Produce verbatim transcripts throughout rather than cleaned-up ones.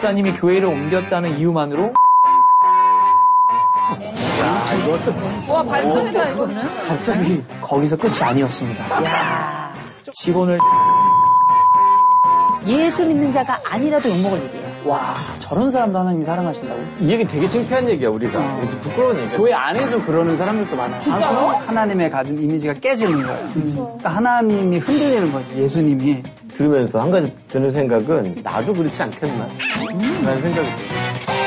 집사님이 교회를 옮겼다는 이유만으로 야, 이거 와, 발전이다, 이거는. 갑자기 거기서 끝이 아니었습니다. 야. 직원을 예수 믿는 자가 아니라도 욕먹을 일이에요. 와, 저런 사람도 하나님이 사랑하신다고? 이 얘기 되게 창피한 얘기야, 우리가. 어. 부끄러운 얘기야. 교회 안에서 그러는 사람들도 많아요. 진짜요? 하나님의 가진 이미지가 깨지는 거예요. 그러니까 하나님이 흔들리는 거지, 예수님이. 들으면서 한 가지 드는 생각은 나도 그렇지 않겠나? 라는 생각이 들어요.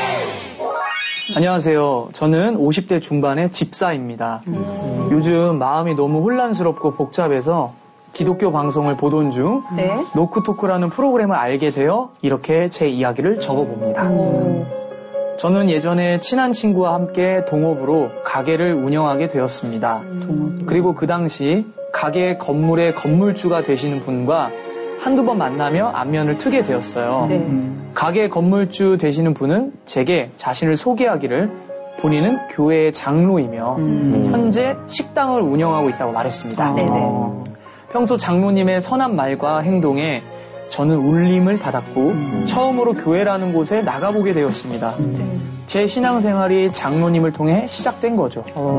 안녕하세요. 저는 오십 대 중반의 집사입니다. 음. 요즘 마음이 너무 혼란스럽고 복잡해서 기독교 방송을 보던 중 네. 노크토크라는 프로그램을 알게 되어 이렇게 제 이야기를 적어봅니다. 오. 저는 예전에 친한 친구와 함께 동업으로 가게를 운영하게 되었습니다. 음. 그리고 그 당시 가게 건물의 건물주가 되시는 분과 한두 번 만나며 안면을 트게 되었어요. 네. 음. 가게 건물주 되시는 분은 제게 자신을 소개하기를 본인은 교회의 장로이며 음. 현재 식당을 운영하고 있다고 말했습니다. 네네. 평소 장로님의 선한 말과 행동에 저는 울림을 받았고 음. 처음으로 교회라는 곳에 나가보게 되었습니다. 음. 제 신앙생활이 장로님을 통해 시작된 거죠.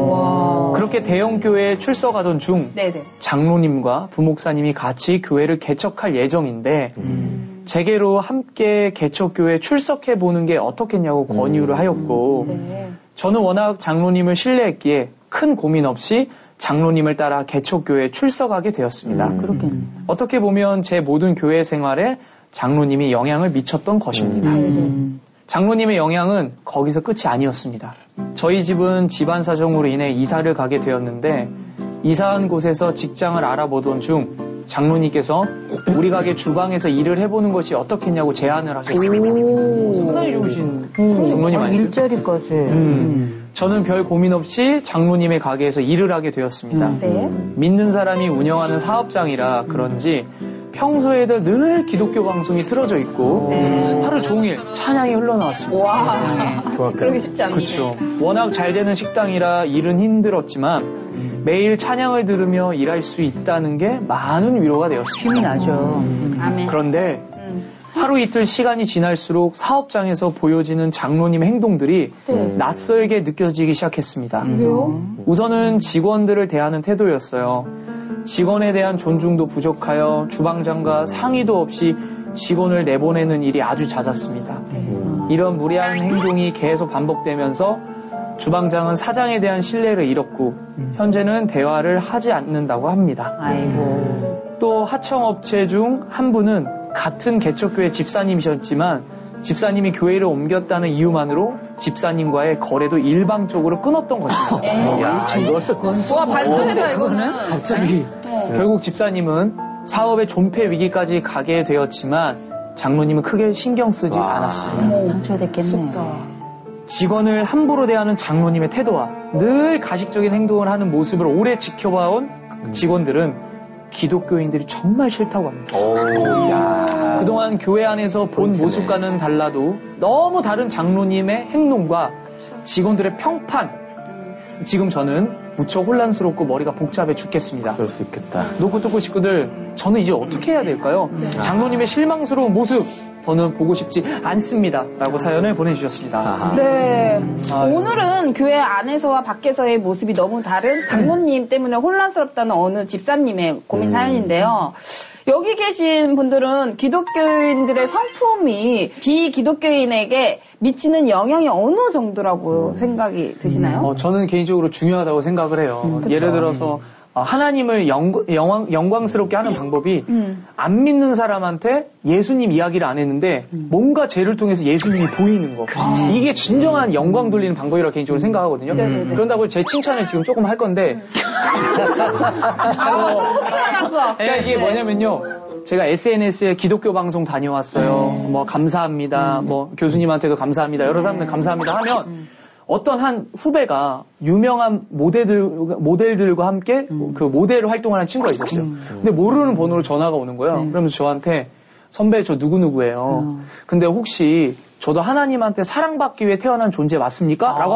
와. 그렇게 대형 교회에 출석하던 중 네네. 장로님과 부목사님이 같이 교회를 개척할 예정인데 음. 제게로 함께 개척교회에 출석해 보는 게 어떻겠냐고 권유를 하였고 네. 저는 워낙 장로님을 신뢰했기에 큰 고민 없이 장로님을 따라 개척교회에 출석하게 되었습니다. 음. 그렇겠네. 어떻게 보면 제 모든 교회 생활에 장로님이 영향을 미쳤던 것입니다. 음. 장로님의 영향은 거기서 끝이 아니었습니다. 저희 집은 집안 사정으로 인해 이사를 가게 되었는데 이사한 곳에서 직장을 알아보던 중 장로님께서 우리 가게 주방에서 일을 해보는 것이 어떻겠냐고 제안을 하셨습니다. 오. 상당히 좋으신 장로님 아니세요? 일자리까지. 음. 저는 별 고민 없이 장로님의 가게에서 일을 하게 되었습니다. 음. 네. 믿는 사람이 운영하는 사업장이라 그런지 평소에도 늘 기독교 방송이 틀어져 있고 네. 하루 종일 찬양이 흘러나왔습니다. 와. 그러기 쉽지 않네. 그렇죠. 워낙 잘 되는 식당이라 일은 힘들었지만 매일 찬양을 들으며 일할 수 있다는 게 많은 위로가 되었습니다. 힘이 나죠. 아멘. 그런데 음. 하루 이틀 시간이 지날수록 사업장에서 보여지는 장로님의 행동들이 네. 낯설게 느껴지기 시작했습니다. 왜요? 우선은 직원들을 대하는 태도였어요. 직원에 대한 존중도 부족하여 주방장과 상의도 없이 직원을 내보내는 일이 아주 잦았습니다. 이런 무례한 행동이 계속 반복되면서 주방장은 사장에 대한 신뢰를 잃었고 현재는 대화를 하지 않는다고 합니다. 아이고. 또 하청업체 중 한 분은 같은 개척교회 집사님이셨지만 집사님이 교회를 옮겼다는 이유만으로 집사님과의 거래도 일방적으로 끊었던 것입니다. 야, 이거. 와, 발전이다, 이거는. 갑자기 결국 집사님은 사업의 존폐 위기까지 가게 되었지만 장로님은 크게 신경 쓰지 와. 않았습니다. 상처됐겠네. 직원을 함부로 대하는 장로님의 태도와 늘 가식적인 행동을 하는 모습을 오래 지켜봐온 직원들은 기독교인들이 정말 싫다고 합니다. 오, 야. 그동안 교회 안에서 본 그렇구네. 모습과는 달라도 너무 다른 장로님의 행동과 직원들의 평판, 지금 저는 무척 혼란스럽고 머리가 복잡해 죽겠습니다. 그럴 수 있겠다. 노크토크 식구들, 저는 이제 어떻게 해야 될까요? 장로님의 실망스러운 모습, 저는 보고 싶지 않습니다. 라고 사연을 보내주셨습니다. 아하. 네. 아유. 오늘은 교회 안에서와 밖에서의 모습이 너무 다른 장로님 때문에 혼란스럽다는 어느 집사님의 고민 음. 사연인데요. 여기 계신 분들은 기독교인들의 성품이 비기독교인에게 미치는 영향이 어느 정도라고 생각이 드시나요? 어, 저는 개인적으로 중요하다고 생각을 해요. 예를 들어서 어, 하나님을 영, 영광, 영광스럽게 하는 방법이 음. 안 믿는 사람한테 예수님 이야기를 안 했는데 뭔가 죄를 통해서 예수님이 보이는 거. 이게 진정한 영광 돌리는 방법이라고 개인적으로 생각하거든요. 네네네. 그런다고 제 칭찬을 지금 조금 할 건데 아, 너무 혼란났어. 네, 이게 뭐냐면요. 제가 에스엔에스에 기독교 방송 다녀왔어요. 뭐 감사합니다. 뭐 교수님한테도 감사합니다. 여러 사람들 감사합니다 하면 어떤 한 후배가 유명한 모델들, 모델들과 함께 그 모델 활동하는 친구가 있었어요. 근데 모르는 번호로 전화가 오는 거예요. 그러면서 저한테 선배 저 누구누구예요. 근데 혹시 저도 하나님한테 사랑받기 위해 태어난 존재 맞습니까? 라고